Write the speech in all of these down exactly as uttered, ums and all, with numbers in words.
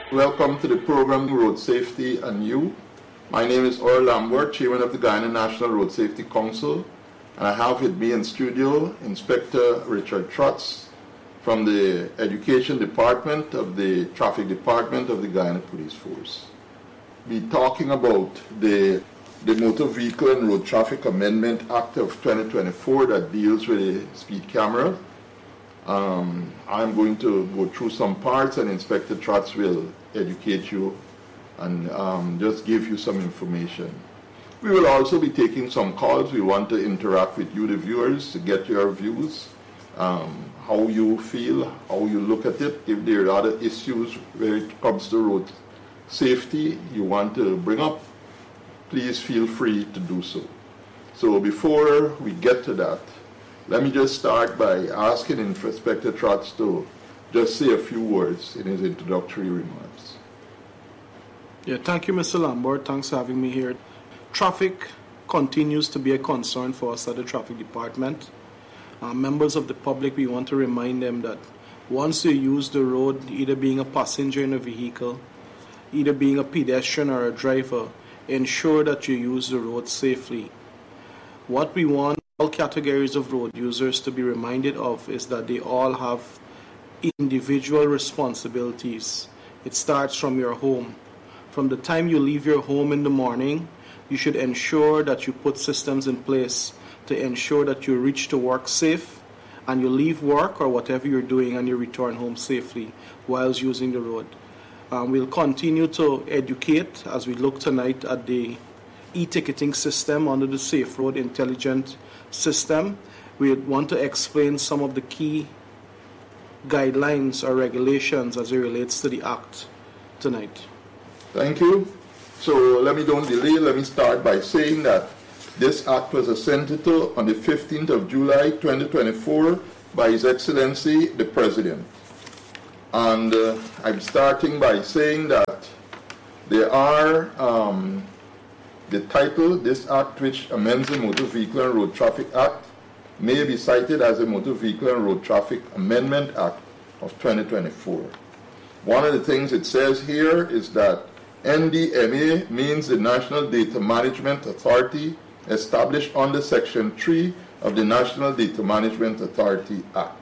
Welcome to the program Road Safety and You. My name is Earl Lambert, Chairman of the Guyana National Road Safety Council, and I have with me in studio Inspector Richard Trotz from the Education Department of the Traffic Department of the Guyana Police Force. We're talking about the, the Motor Vehicle and Road Traffic Amendment Act of twenty twenty-four that deals with the speed camera. Um, I'm going to go through some parts, and Inspector Trotz will educate you and um, just give you some information. We will also be taking some calls. We want to interact with you, the viewers, to get your views, um, how you feel, how you look at it. If there are other issues where it comes to road safety you want to bring up, please feel free to do so. So before we get to that, let me just start by asking Inspector Trotz to just say a few words in his introductory remarks. Yeah, thank you, Mister Lambert. Thanks for having me here. Traffic continues to be a concern for us at the Traffic Department. Uh, members of the public, we want to remind them that once you use the road, either being a passenger in a vehicle, either being a pedestrian or a driver, ensure that you use the road safely. What we want all categories of road users to be reminded of is that they all have individual responsibilities. It starts from your home. From the time you leave your home in the morning, you should ensure that you put systems in place to ensure that you reach to work safe and you leave work or whatever you're doing and you return home safely whilst using the road. Um, we'll continue to educate as we look tonight at the e-ticketing system under the Safe Road Intelligent System. We want to explain some of the key guidelines or regulations as it relates to the Act tonight. Thank you. So let me don't delay. Let me start by saying that this Act was assented to on the fifteenth of July twenty twenty-four by His Excellency the President. And uh, I'm starting by saying that there are um, the title, this Act which amends the Motor Vehicle and Road Traffic Act, may be cited as the Motor Vehicle and Road Traffic Amendment Act of twenty twenty-four. One of the things it says here is that N D M A means the National Data Management Authority established under Section three of the National Data Management Authority Act.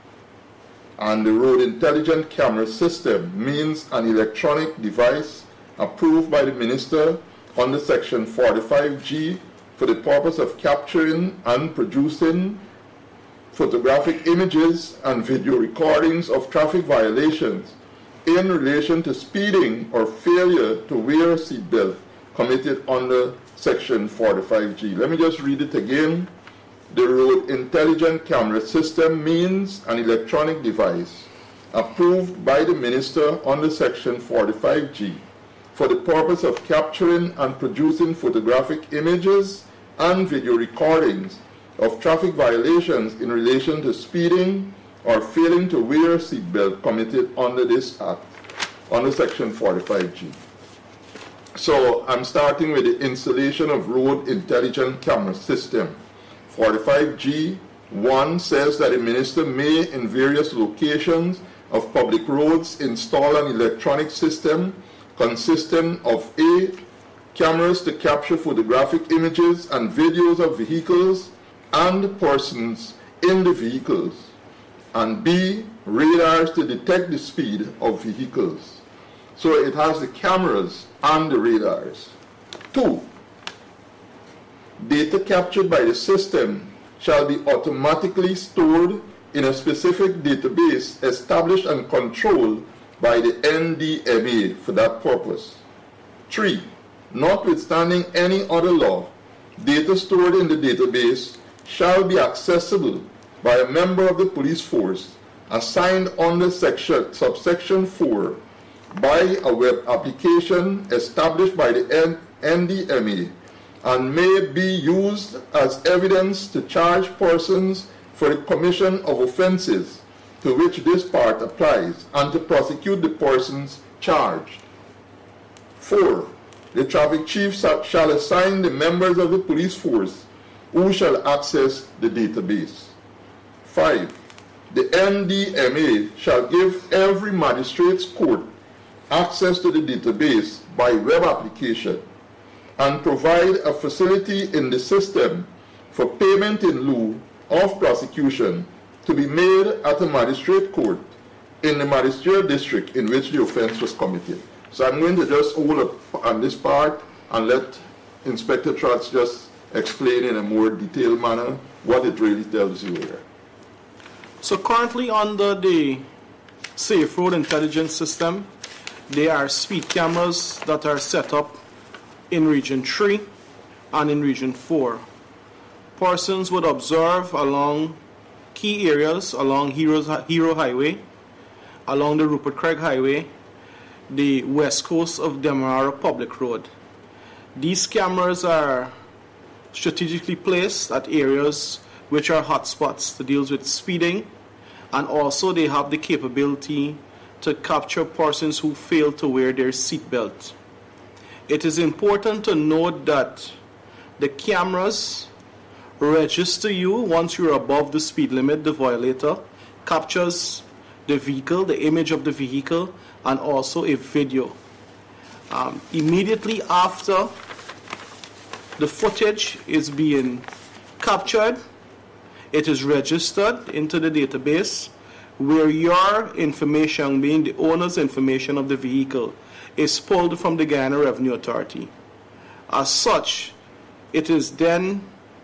And the Road Intelligent Camera System means an electronic device approved by the Minister under Section forty-five G for the purpose of capturing and producing photographic images and video recordings of traffic violations in relation to speeding or failure to wear a seatbelt committed under Section forty-five G. Let me just read it again. The Road Intelligent Camera System means an electronic device approved by the Minister under Section forty-five G for the purpose of capturing and producing photographic images and video recordings of traffic violations in relation to speeding or failing to wear a seatbelt committed under this Act, under Section forty-five G. So I'm starting with the installation of Road Intelligent Camera System. forty-five G one says that the Minister may, in various locations of public roads, install an electronic system consisting of A, cameras to capture photographic images and videos of vehicles and persons in the vehicles, and B, radars to detect the speed of vehicles. So it has the cameras and the radars. Two, data captured by the system shall be automatically stored in a specific database established and controlled by the N D M A for that purpose. Three, notwithstanding any other law, data stored in the database shall be accessible by a member of the police force assigned under section, subsection four by a web application established by the N D M A and may be used as evidence to charge persons for the commission of offenses to which this part applies and to prosecute the persons charged. Four, the traffic chief shall assign the members of the police force who shall access the database. Five, the N D M A shall give every magistrate's court access to the database by web application and provide a facility in the system for payment in lieu of prosecution to be made at a magistrate court in the magisterial district in which the offense was committed. So I'm going to just hold up on this part and let Inspector Trotz just explain in a more detailed manner what it really tells you here. So currently under the Safe Road Intelligence System, there are speed cameras that are set up in Region three and in Region four. Persons would observe along key areas along Heroes, Hero Highway, along the Rupert Craig Highway, the west coast of Demerara Public Road. These cameras are strategically placed at areas which are hotspots that deals with speeding, and also they have the capability to capture persons who fail to wear their seatbelt. It is important to note that the cameras register you once you're above the speed limit. The violator captures the vehicle, the image of the vehicle, and also a video. Um, immediately after the footage is being captured, it is registered into the database where your information, being the owner's information of the vehicle, is pulled from the Guyana Revenue Authority. As such, it is then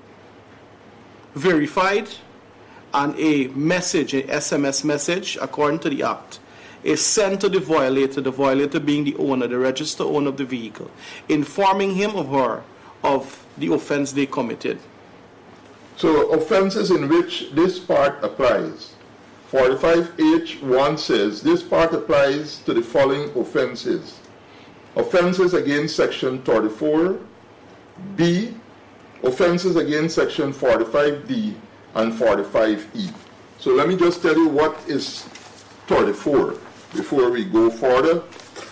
verified, and a message, an S M S message, according to the Act, is sent to the violator, the violator being the owner, the registered owner of the vehicle, informing him or her of the offense they committed. So offenses in which this part applies. forty-five H one says this part applies to the following offenses. Offenses against Section thirty-four B, offenses against Section forty-five D and forty-five E. So let me just tell you what is thirty-four before we go further.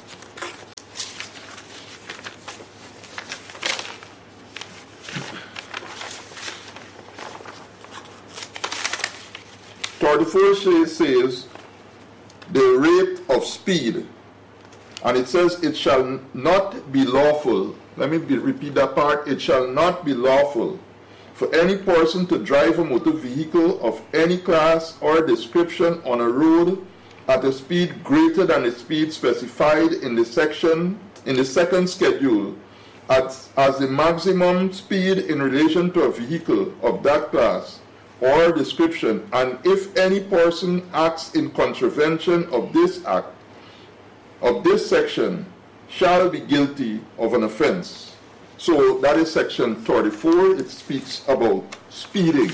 thirty-four says the rate of speed, and it says it shall not be lawful. Let me be, repeat that part. It shall not be lawful for any person to drive a motor vehicle of any class or description on a road at a speed greater than the speed specified in the section in the second schedule as, as the maximum speed in relation to a vehicle of that class or description, and if any person acts in contravention of this act, of this section, shall be guilty of an offense. So that is Section thirty-four. It speaks about speeding.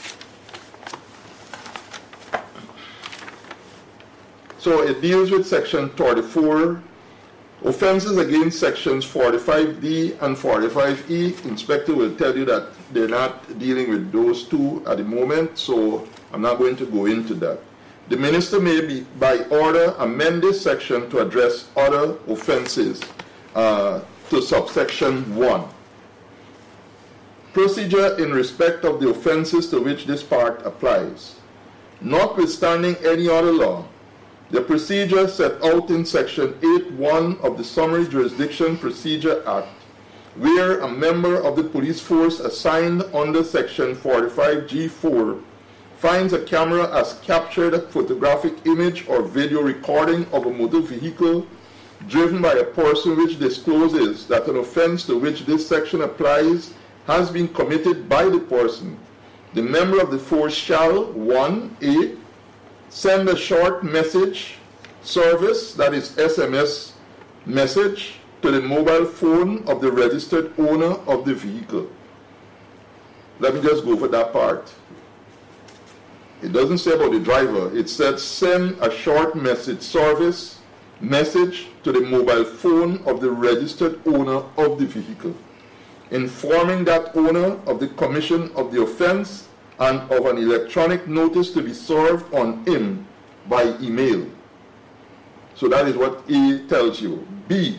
So it deals with Section thirty-four. Offenses against Sections forty-five D and forty-five E, Inspector will tell you that they're not dealing with those two at the moment, so I'm not going to go into that. The Minister may, be, by order, amend this section to address other offenses uh, to subsection one. Procedure in respect of the offenses to which this part applies. Notwithstanding any other law, the procedure set out in Section eight one of the Summary Jurisdiction Procedure Act, where a member of the police force assigned under Section forty-five G four finds a camera has captured a photographic image or video recording of a motor vehicle driven by a person which discloses that an offense to which this section applies has been committed by the person, the member of the force shall, one, A, send a short message service, that is S M S message, to the mobile phone of the registered owner of the vehicle. Let me just go for that part. It doesn't say about the driver. It said send a short message service message to the mobile phone of the registered owner of the vehicle, informing that owner of the commission of the offense and of an electronic notice to be served on him by email. So that is what A tells you. B,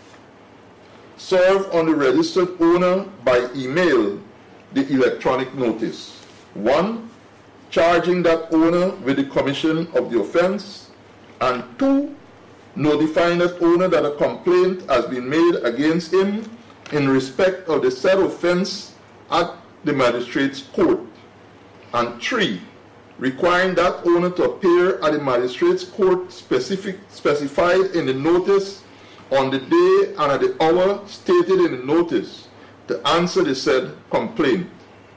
serve on the registered owner by email the electronic notice. One, charging that owner with the commission of the offense, and two, notifying that owner that a complaint has been made against him in respect of the said offense at the magistrate's court. And three, requiring that owner to appear at the magistrate's court specific, specified in the notice on the day and at the hour stated in the notice to answer the said complaint.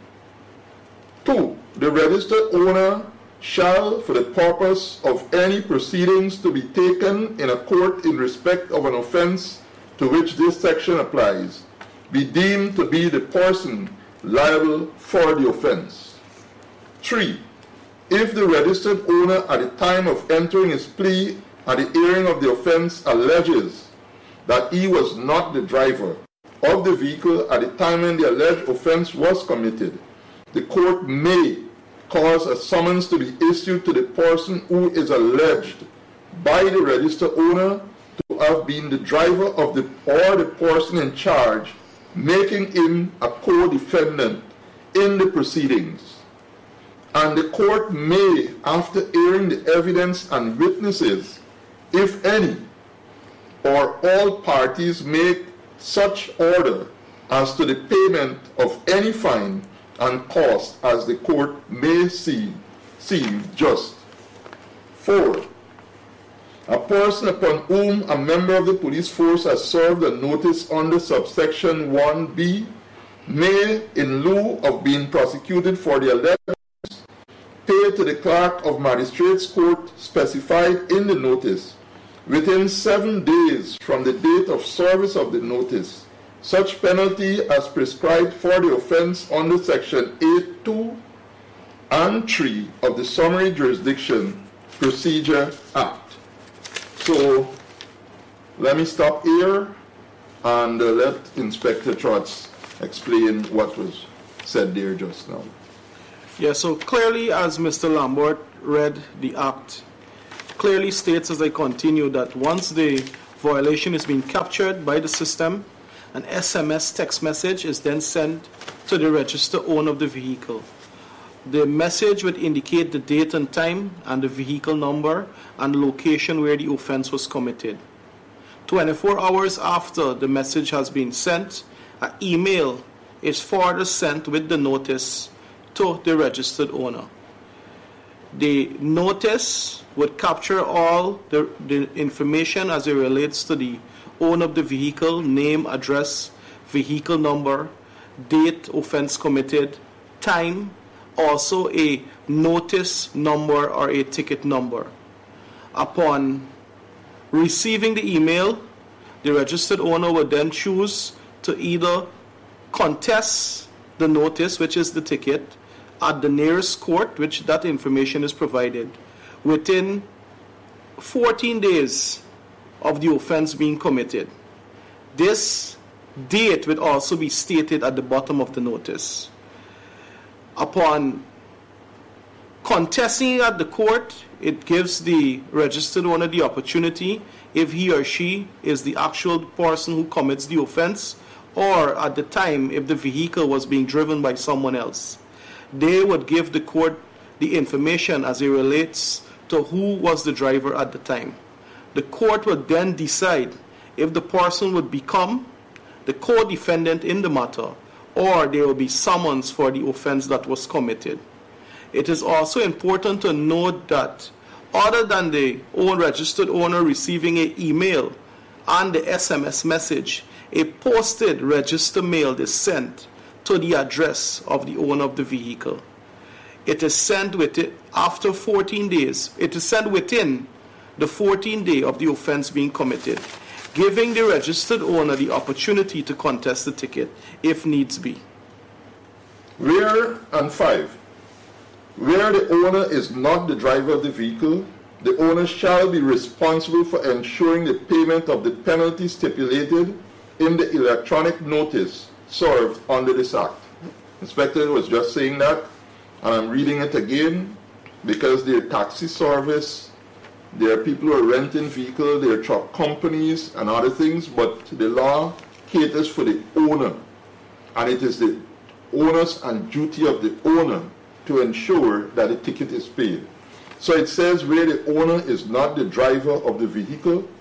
Two, the registered owner shall, for the purpose of any proceedings to be taken in a court in respect of an offense to which this section applies, be deemed to be the person liable for the offense. Three, if the registered owner at the time of entering his plea at the hearing of the offense alleges that he was not the driver of the vehicle at the time when the alleged offense was committed, the court may cause a summons to be issued to the person who is alleged by the registered owner to have been the driver of the or the person in charge, making him a co-defendant in the proceedings. And the court may, after hearing the evidence and witnesses, if any, or all parties, make such order as to the payment of any fine and cost as the court may see, see just. Four, a person upon whom a member of the police force has served a notice under subsection one B may, in lieu of being prosecuted for the alleged, pay to the clerk of magistrate's court specified in the notice, within seven days from the date of service of the notice, such penalty as prescribed for the offense under section eight two and three of the Summary Jurisdiction Procedure Act. So let me stop here and uh, let Inspector Trotz explain what was said there just now. Yeah, so clearly, as Mister Lambert read the act, clearly states as I continue that once the violation is being captured by the system, an S M S text message is then sent to the registered owner of the vehicle. The message would indicate the date and time and the vehicle number and location where the offense was committed. twenty-four hours after the message has been sent, an email is further sent with the notice to the registered owner. The notice would capture all the, the information as it relates to the owner of the vehicle, name, address, vehicle number, date offense committed, time, also a notice number or a ticket number. Upon receiving the email, the registered owner would then choose to either contest the notice, which is the ticket, at the nearest court, which that information is provided, within fourteen days of the offense being committed. This date would also be stated at the bottom of the notice. Upon contesting at the court, it gives the registered owner the opportunity, if he or she is the actual person who commits the offense, or at the time if the vehicle was being driven by someone else, they would give the court the information as it relates to who was the driver at the time. The court would then decide if the person would become the co-defendant in the matter, or there will be summons for the offense that was committed. It is also important to note that other than the own registered owner receiving an email and the S M S message, a posted register mail is sent to the address of the owner of the vehicle. It is sent with it after fourteen days. It is sent within the fourteenth day of the offense being committed, giving the registered owner the opportunity to contest the ticket if needs be. Where and five, where the owner is not the driver of the vehicle, the owner shall be responsible for ensuring the payment of the penalty stipulated in the electronic notice served under this act. Inspector was just saying that, and I'm reading it again, because there are taxi service, there are people who are renting vehicles, there are truck companies and other things, but the law caters for the owner, and it is the onus and duty of the owner to ensure that the ticket is paid. So it says where the owner is not the driver of the vehicle,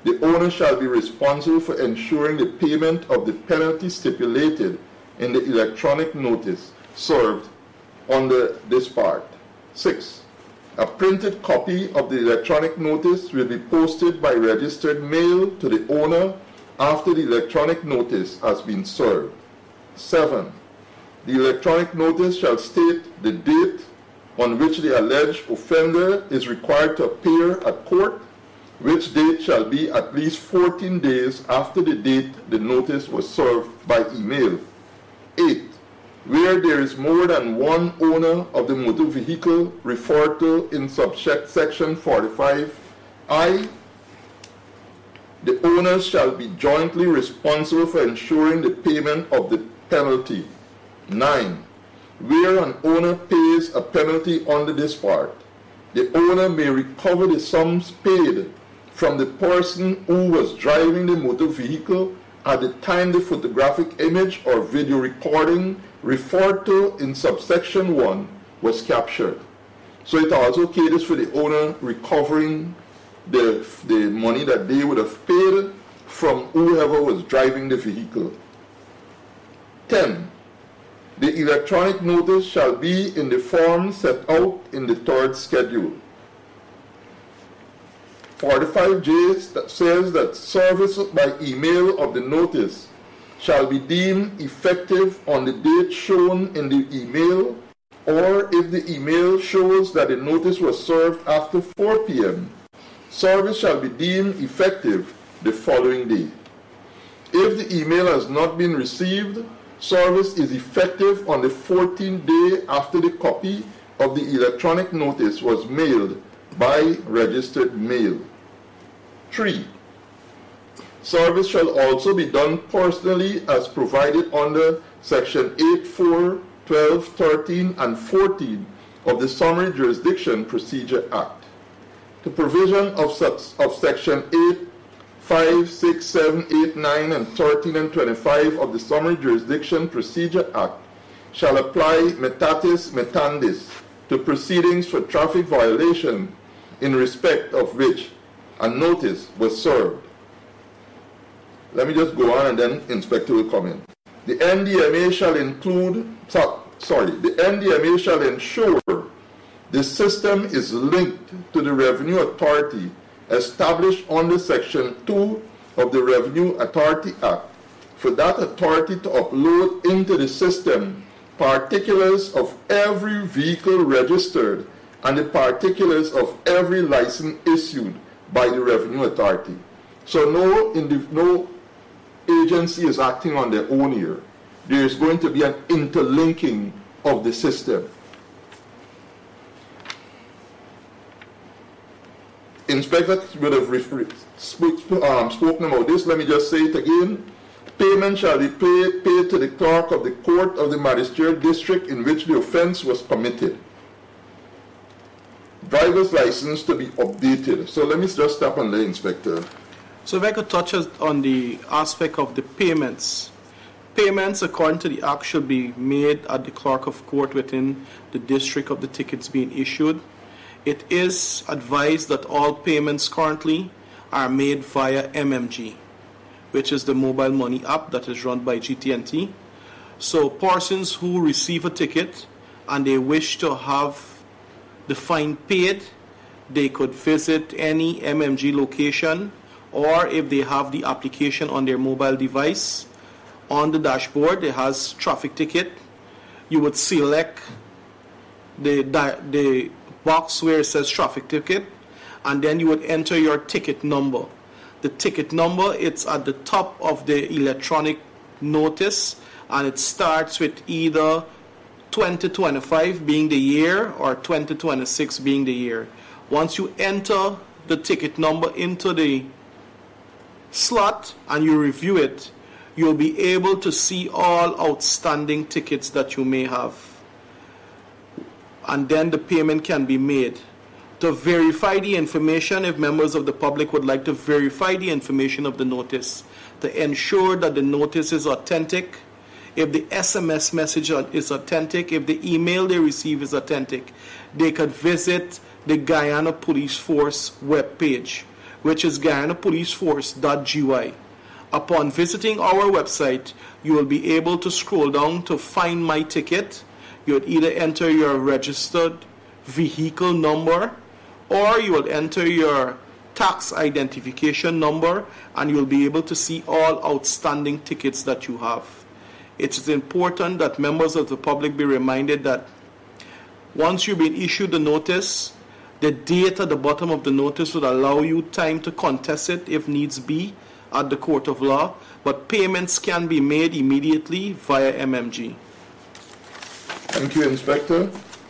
the owner shall be responsible for ensuring the payment of the penalty stipulated in the electronic notice served under this part. Six, a printed copy of the electronic notice will be posted by registered mail to the owner after the electronic notice has been served. Seven, the electronic notice shall state the date on which the alleged offender is required to appear at court, which date shall be at least fourteen days after the date the notice was served by email. Eight, where there is more than one owner of the motor vehicle referred to in subsection forty-five I, the owners shall be jointly responsible for ensuring the payment of the penalty. Nine, where an owner pays a penalty under this part, the owner may recover the sums paid from the person who was driving the motor vehicle at the time the photographic image or video recording referred to in subsection one was captured. So it also caters for the owner recovering the, the money that they would have paid from whoever was driving the vehicle. Ten, the electronic notice shall be in the form set out in the third schedule. forty-five J says that service by email of the notice shall be deemed effective on the date shown in the email, or if the email shows that the notice was served after four p m, service shall be deemed effective the following day. If the email has not been received, service is effective on the fourteenth day after the copy of the electronic notice was mailed by registered mail. Three, service shall also be done personally as provided under section eight, four, twelve, thirteen, and fourteen of the Summary Jurisdiction Procedure Act. The provision of, such, of section eight, five, six, seven, eight, nine, and thirteen and twenty-five of the Summary Jurisdiction Procedure Act shall apply mutatis mutandis to proceedings for traffic violation in respect of which a notice was served. Let me just go on and then Inspector will comment. The N D M A shall include, so, sorry, the N D M A shall ensure the system is linked to the Revenue Authority established under Section two of the Revenue Authority Act for that authority to upload into the system particulars of every vehicle registered and the particulars of every license issued by the Revenue Authority. So no, no agency is acting on their own here. There is going to be an interlinking of the system. Inspector would have referred, um, spoken about this. Let me just say it again. Payment shall be paid, paid to the clerk of the court of the magisterial district in which the offense was committed. Driver's license to be updated. So let me just stop on there, Inspector. So if I could touch on the aspect of the payments. Payments according to the Act should be made at the clerk of court within the district of the tickets being issued. It is advised that all payments currently are made via M M G, which is the mobile money app that is run by G T N T. So persons who receive a ticket and they wish to have the fine paid, they could visit any M M G location, or if they have the application on their mobile device, on the dashboard it has traffic ticket. You would select the, the box where it says traffic ticket, and then you would enter your ticket number. The ticket number, it's at the top of the electronic notice, and it starts with either twenty twenty-five being the year or twenty twenty-six being the year. Once you enter the ticket number into the slot and you review it, you'll be able to see all outstanding tickets that you may have. And then the payment can be made. To verify the information, if members of the public would like to verify the information of the notice, to ensure that the notice is authentic, if the S M S message is authentic, if the email they receive is authentic, they could visit the Guyana Police Force webpage, which is guyana police force dot g y. Upon visiting our website, you will be able to scroll down to find my ticket. You would either enter your registered vehicle number or you will enter your tax identification number, and you'll be able to see all outstanding tickets that you have. It is important that members of the public be reminded that once you've been issued the notice, the date at the bottom of the notice would allow you time to contest it if needs be at the court of law, but payments can be made immediately via M M G. Thank you, Inspector.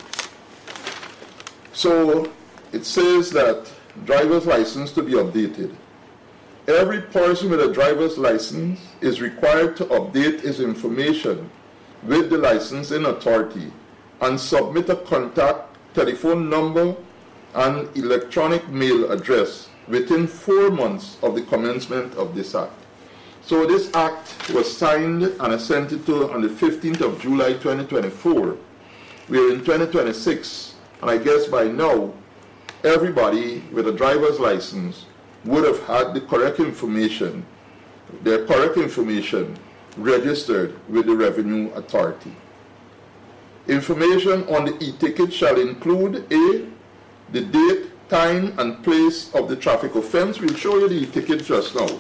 So it says that driver's license to be updated. Every person with a driver's license is required to update his information with the licensing authority and submit a contact telephone number and electronic mail address within four months of the commencement of this act. So this act was signed and assented to on the fifteenth of July twenty twenty-four. We are in twenty twenty-six, and I guess by now everybody with a driver's license would have had the correct information, their correct information registered with the Revenue Authority. Information on the e-ticket shall include A, the date, time, and place of the traffic offense. We'll show you the e-ticket just now.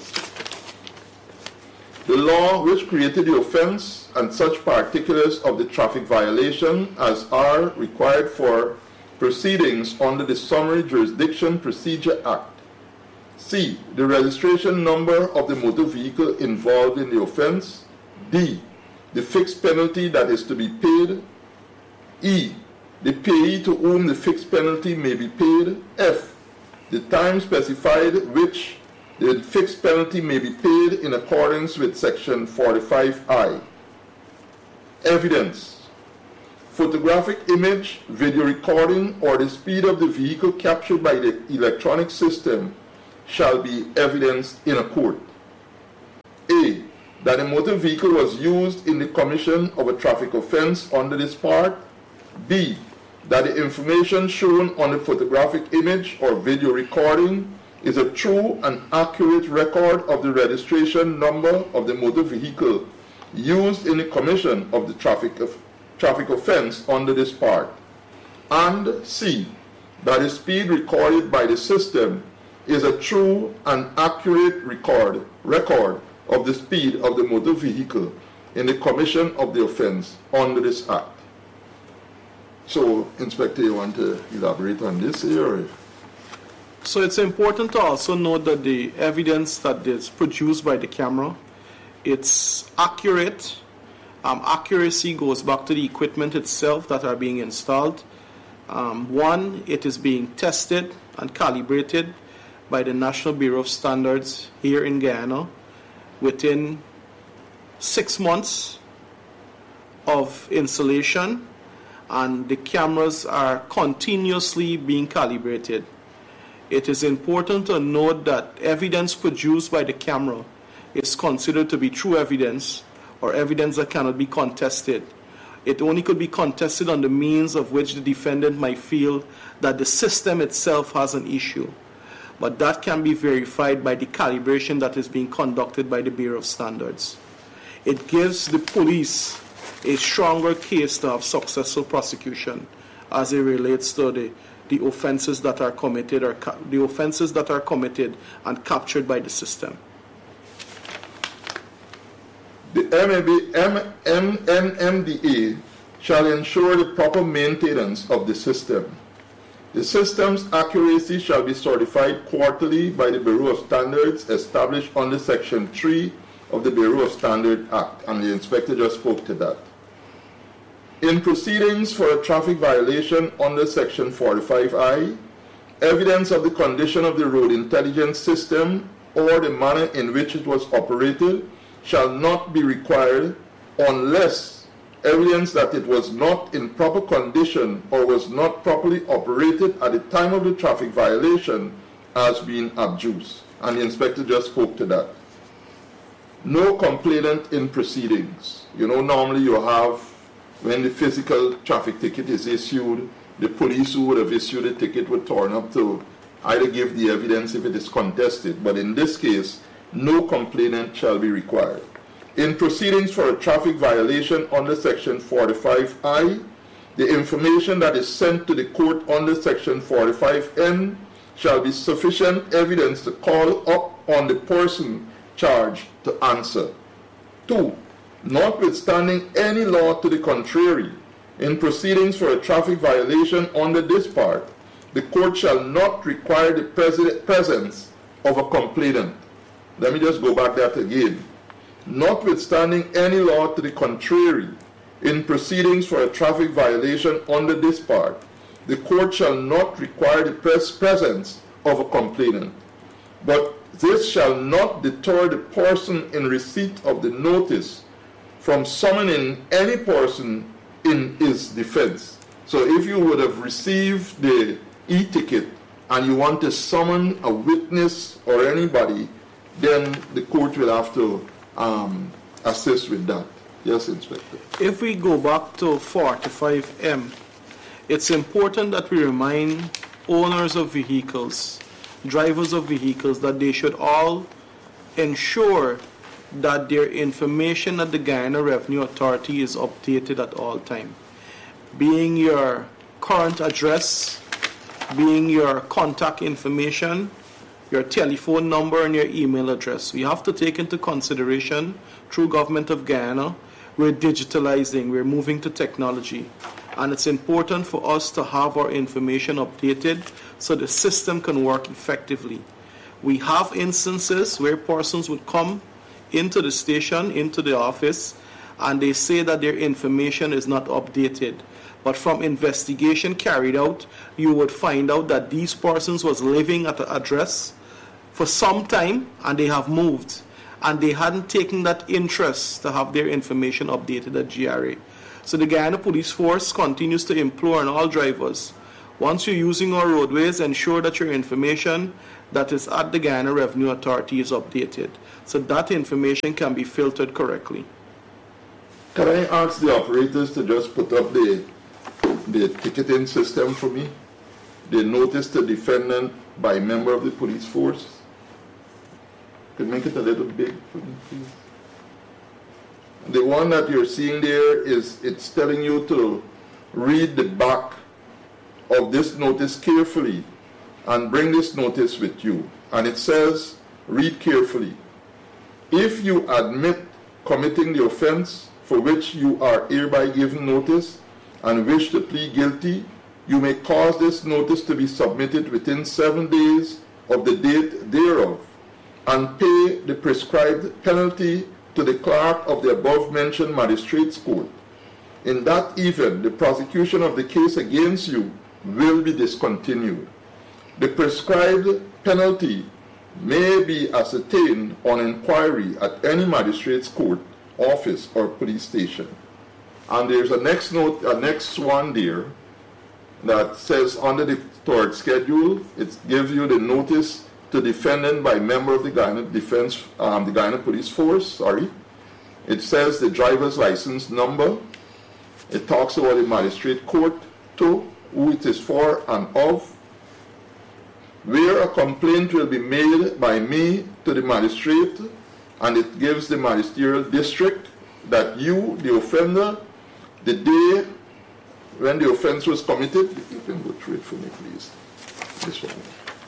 The law which created the offense and such particulars of the traffic violation as are required for proceedings under the Summary Jurisdiction Procedure Act. C, the registration number of the motor vehicle involved in the offense. D, the fixed penalty that is to be paid. E, the payee to whom the fixed penalty may be paid. F, the time specified which the fixed penalty may be paid in accordance with Section forty-five I. Evidence. Photographic image, video recording, or the speed of the vehicle captured by the electronic system shall be evidenced in a court. A, that a motor vehicle was used in the commission of a traffic offense under this part. B, that the information shown on the photographic image or video recording is a true and accurate record of the registration number of the motor vehicle used in the commission of the traffic of traffic offense under this part. And C, that the speed recorded by the system is a true and accurate record record of the speed of the motor vehicle in the commission of the offense under this act. So, Inspector, you want to elaborate on this here? So it's important to also note that the evidence that is produced by the camera, it's accurate. Um, accuracy goes back to the equipment itself that are being installed. Um, one, it is being tested and calibrated by the National Bureau of Standards here in Guyana within six months of installation, and the cameras are continuously being calibrated. It is important to note that evidence produced by the camera is considered to be true evidence or evidence that cannot be contested. It only could be contested on the means of which the defendant might feel that the system itself has an issue. But that can be verified by the calibration that is being conducted by the Bureau of Standards. It gives the police a stronger case to have successful prosecution as it relates to the, the offenses that are committed or ca- the offenses that are committed and captured by the system. The N M D A shall ensure the proper maintenance of the system. The system's accuracy shall be certified quarterly by the Bureau of Standards established under Section three of the Bureau of Standards Act, and the Inspector just spoke to that. In proceedings for a traffic violation under Section forty-five I, evidence of the condition of the road intelligence system or the manner in which it was operated shall not be required unless evidence that it was not in proper condition or was not properly operated at the time of the traffic violation has been adduced. And the Inspector just spoke to that. No complainant in proceedings. You know, normally you have, when the physical traffic ticket is issued, the police who would have issued the ticket would turn up to either give the evidence if it is contested, but in this case, no complainant shall be required. In proceedings for a traffic violation under Section forty-five I, the information that is sent to the court under Section forty-five N shall be sufficient evidence to call up on the person charged to answer. Two, notwithstanding any law to the contrary, in proceedings for a traffic violation under this part, the court shall not require the pres- presence of a complainant. Let me just go back that again. Notwithstanding any law to the contrary, in proceedings for a traffic violation under this part, the court shall not require the pres- presence of a complainant. But this shall not deter the person in receipt of the notice from summoning any person in his defense. So if you would have received the e-ticket and you want to summon a witness or anybody, then the court will have to um, assist with that. Yes, Inspector. If we go back to forty-five M, it's important that we remind owners of vehicles, drivers of vehicles, that they should all ensure that their information at the Guyana Revenue Authority is updated at all time. Being your current address, being your contact information, your telephone number and your email address. We have to take into consideration, through Government of Guyana, we're digitalizing, we're moving to technology. And it's important for us to have our information updated so the system can work effectively. We have instances where persons would come into the station, into the office, and they say that their information is not updated. But from investigation carried out, you would find out that these persons was living at the address for some time and they have moved. And they hadn't taken that interest to have their information updated at G R A. So the Guyana Police Force continues to implore on all drivers, once you're using our roadways, ensure that your information that is at the Guyana Revenue Authority is updated, so that information can be filtered correctly. Can I ask the operators to just put up the, the ticketing system for me? The notice to defendant by member of the police force? Could make it a little big for me, please. The one that you're seeing there is, it's telling you to read the back of this notice carefully and bring this notice with you. And it says, read carefully. If you admit committing the offense for which you are hereby given notice and wish to plead guilty, you may cause this notice to be submitted within seven days of the date thereof, and pay the prescribed penalty to the clerk of the above-mentioned magistrate's court. In that event, the prosecution of the case against you will be discontinued. The prescribed penalty may be ascertained on inquiry at any magistrate's court, office, or police station. And there's a next note, a next one there that says under the third schedule, it gives you the notice to defendant by member of the Guyana Defense, um, the Guyana Police Force, sorry. It says the driver's license number. It talks about the magistrate court to, who it is for and of. Where a complaint will be made by me to the magistrate, and it gives the magisterial district that you, the offender, the day when the offense was committed, you can go through it for me, please. This one.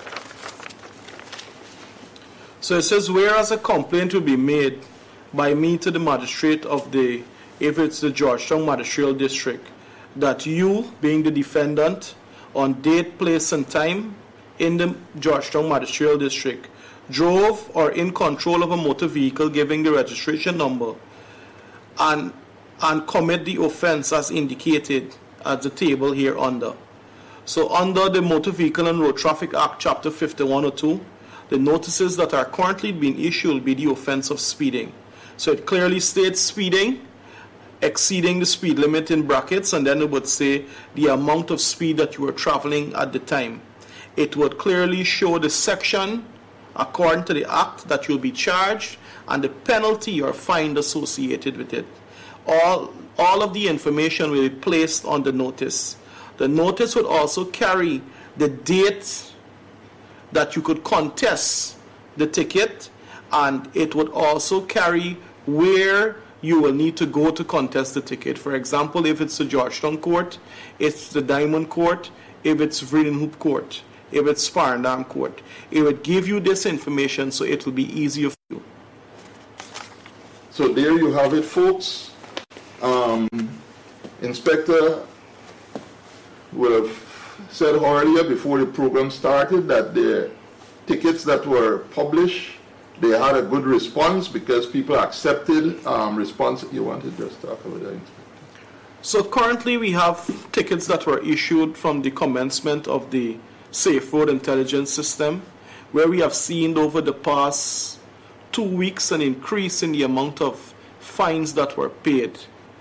So it says, whereas a complaint will be made by me to the magistrate of the, if it's the Georgetown Magisterial District, that you, being the defendant, on date, place, and time in the Georgetown Magisterial District, drove or in control of a motor vehicle giving the registration number and, and commit the offense as indicated at the table here under. So under the Motor Vehicle and Road Traffic Act, Chapter fifty-one oh two, the notices that are currently being issued will be the offense of speeding. So it clearly states speeding, exceeding the speed limit in brackets, and then it would say the amount of speed that you were traveling at the time. It would clearly show the section according to the act that you'll be charged and the penalty or fine associated with it. All, all of the information will be placed on the notice. The notice would also carry the date that you could contest the ticket, and it would also carry where you will need to go to contest the ticket. For example, if it's the Georgetown Court, it's the Diamond Court. If it's Vredenhoop Court, if it's Sparendam Court, it would give you this information so it will be easier for you. So there you have it, folks. Um, Inspector would have said earlier before the program started that the tickets that were published, they had a good response because people accepted um, response. You want to just talk about that, Inspector? So currently we have tickets that were issued from the commencement of the Safe Road Intelligence System, where we have seen over the past two weeks an increase in the amount of fines that were paid.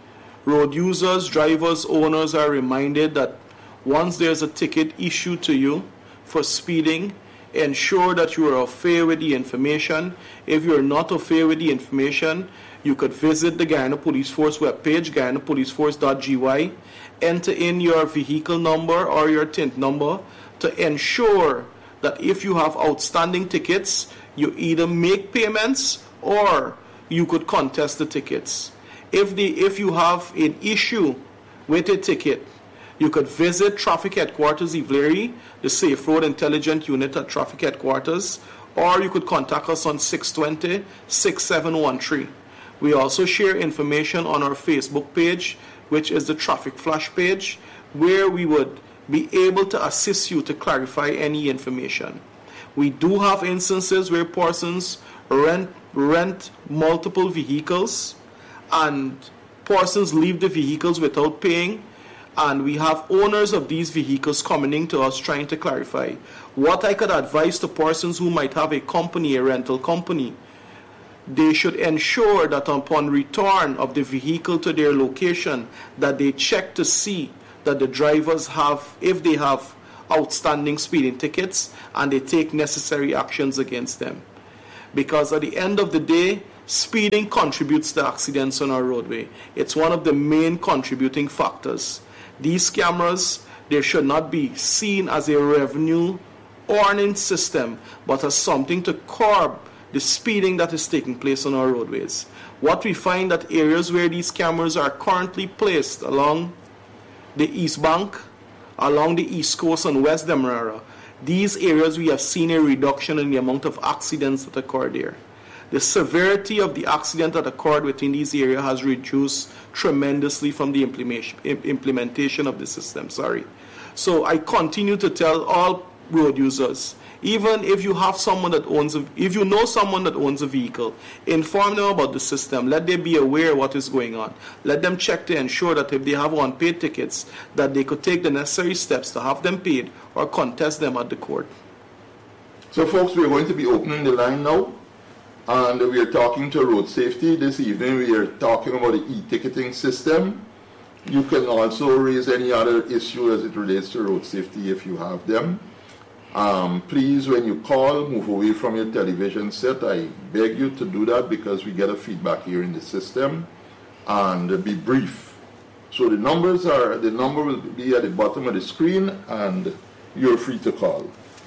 Road users, drivers, owners are reminded that once there's a ticket issued to you for speeding, ensure that you are au fait with the information. If you're not au fait with the information, you could visit the Guyana Police Force webpage, guyana police force dot g y, enter in your vehicle number or your tint number to ensure that if you have outstanding tickets, you either make payments or you could contest the tickets. If, the, if you have an issue with a ticket, you could visit Traffic Headquarters Ivleri, the Safe Road Intelligence Unit at Traffic Headquarters, or you could contact us on six two zero, six seven one three. We also share information on our Facebook page, which is the Traffic Flash page, where we would be able to assist you to clarify any information. We do have instances where persons rent, rent multiple vehicles and persons leave the vehicles without paying, and we have owners of these vehicles coming in to us trying to clarify. What I could advise to persons who might have a company, a rental company, they should ensure that upon return of the vehicle to their location, that they check to see that the drivers have, if they have outstanding speeding tickets, and they take necessary actions against them. Because at the end of the day, speeding contributes to accidents on our roadway. It's one of the main contributing factors. These cameras, they should not be seen as a revenue earning system, but as something to curb the speeding that is taking place on our roadways. What we find that areas where these cameras are currently placed along the East Bank, along the East Coast and West Demerara, these areas we have seen a reduction in the amount of accidents that occur there. The severity of the accident that occurred within these areas has reduced tremendously from the implementation implementation of the system. Sorry. So I continue to tell all road users, even if you have someone that owns a, if you know someone that owns a vehicle, inform them about the system. Let them be aware of what is going on. Let them check to ensure that if they have unpaid tickets, that they could take the necessary steps to have them paid or contest them at the court. So folks, we're going to be opening the line now, and we are talking to road safety. This evening we are talking about the e-ticketing system. You can also raise any other issue as it relates to road safety if you have them. Um, please, when you call, move away from your television set. I beg you to do that because we get a feedback here in the system, and be brief. So the numbers are, the number will be at the bottom of the screen, and you're free to call.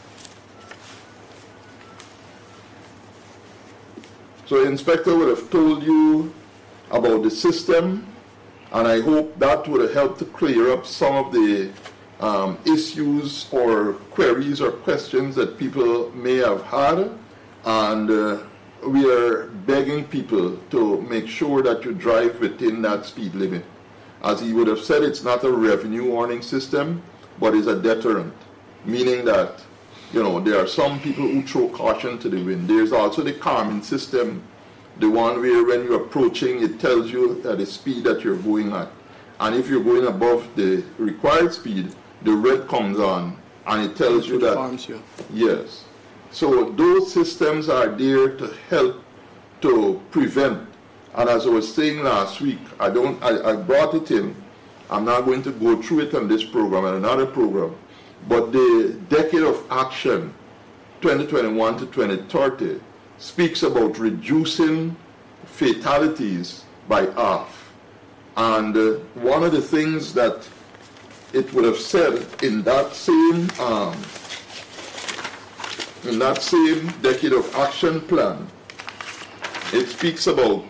So the inspector would have told you about the system, and I hope that would have helped to clear up some of the um, issues or queries or questions that people may have had. And uh, we are begging people to make sure that you drive within that speed limit. As he would have said, it's not a revenue warning system, but it's a deterrent, meaning that, you know, there are some people who throw caution to the wind. There's also the calming system, the one where when you're approaching, it tells you at the speed that you're going at. And if you're going above the required speed, the red comes on and it tells you that. Informs you. Yes. So those systems are there to help to prevent. And as I was saying last week, I don't. I, I brought it in. I'm not going to go through it on this program and another program. But the Decade of Action, twenty twenty-one to twenty thirty, speaks about reducing fatalities by half. And uh, one of the things that it would have said in that same um, in that same decade of action plan, it speaks about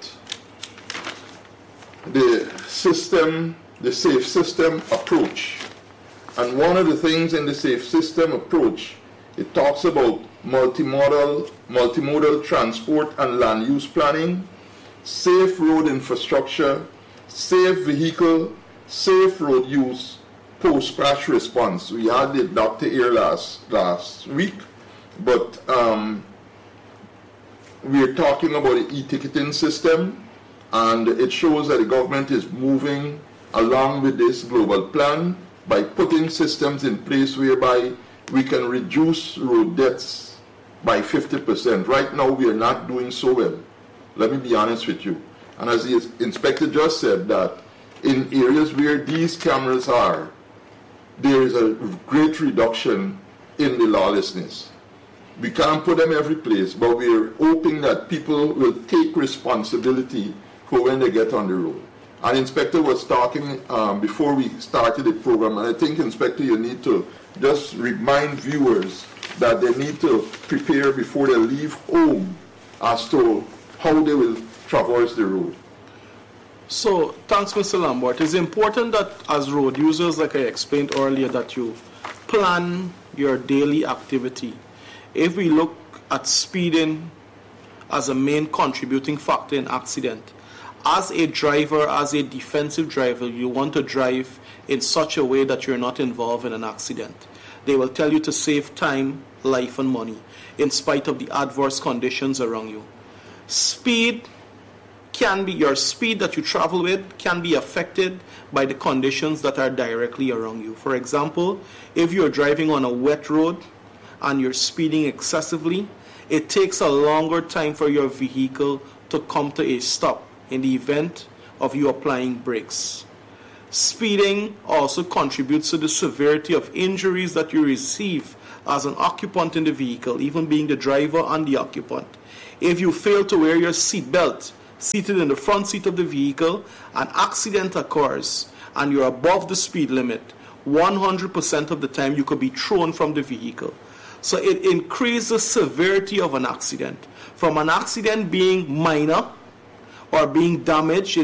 the system, the safe system approach. And one of the things in the safe system approach, it talks about multimodal, multimodal transport and land use planning, safe road infrastructure, safe vehicle, safe road use, post-crash response. We had the doctor here last, last week, but um, we're talking about the e-ticketing system, and it shows that the government is moving along with this global plan by putting systems in place whereby we can reduce road deaths by fifty percent. Right now, we are not doing so well. Let me be honest with you. And as the inspector just said, that in areas where these cameras are, there is a great reduction in the lawlessness. We can't put them every place, but we're hoping that people will take responsibility for when they get on the road. And Inspector was talking um, before we started the program, and I think, Inspector, you need to just remind viewers that they need to prepare before they leave home as to how they will traverse the road. So, thanks, Mister Lambert. It's important that as road users, like I explained earlier, that you plan your daily activity. If we look at speeding as a main contributing factor in accident, as a driver, as a defensive driver, you want to drive in such a way that you're not involved in an accident. They will tell you to save time, life, and money, in spite of the adverse conditions around you. Speed can be, your speed that you travel with can be affected by the conditions that are directly around you. For example, if you're driving on a wet road and you're speeding excessively, it takes a longer time for your vehicle to come to a stop in the event of you applying brakes. Speeding also contributes to the severity of injuries that you receive as an occupant in the vehicle, even being the driver and the occupant. If you fail to wear your seat belt, seated in the front seat of the vehicle, an accident occurs and you're above the speed limit, one hundred percent of the time you could be thrown from the vehicle. So it increases the severity of an accident. From an accident being minor or being damaged